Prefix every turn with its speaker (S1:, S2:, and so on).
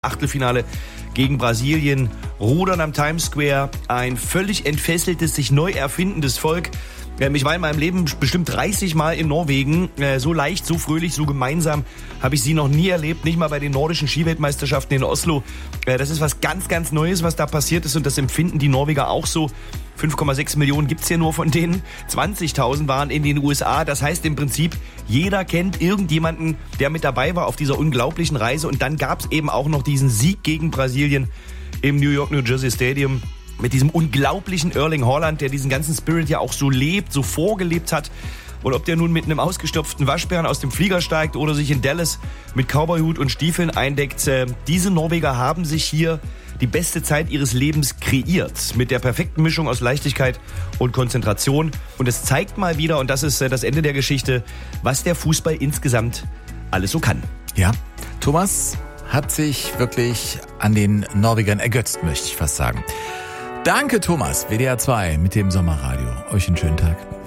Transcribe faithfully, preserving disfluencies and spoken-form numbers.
S1: Achtelfinale gegen Brasilien, Rudern am Times Square, ein völlig entfesseltes, sich neu erfindendes Volk. Ich war in meinem Leben bestimmt dreißig Mal in Norwegen. So leicht, so fröhlich, so gemeinsam habe ich sie noch nie erlebt. Nicht mal bei den nordischen Skiweltmeisterschaften in Oslo. Das ist was ganz, ganz Neues, was da passiert ist. Und das empfinden die Norweger auch so. fünf Komma sechs Millionen gibt's hier nur von denen. zwanzigtausend waren in den U S A. Das heißt im Prinzip, jeder kennt irgendjemanden, der mit dabei war auf dieser unglaublichen Reise. Und dann gab's eben auch noch diesen Sieg gegen Brasilien im New York, New Jersey Stadium. Mit diesem unglaublichen Erling Haaland, der diesen ganzen Spirit ja auch so lebt, so vorgelebt hat. Und ob der nun mit einem ausgestopften Waschbären aus dem Flieger steigt oder sich in Dallas mit Cowboyhut und Stiefeln eindeckt. Äh, diese Norweger haben sich hier die beste Zeit ihres Lebens kreiert. Mit der perfekten Mischung aus Leichtigkeit und Konzentration. Und es zeigt mal wieder, und das ist äh, das Ende der Geschichte, was der Fußball insgesamt alles so kann.
S2: Ja, Thomas hat sich wirklich an den Norwegern ergötzt, möchte ich fast sagen. Danke, Thomas. W D R zwei mit dem Sommerradio. Euch einen schönen Tag.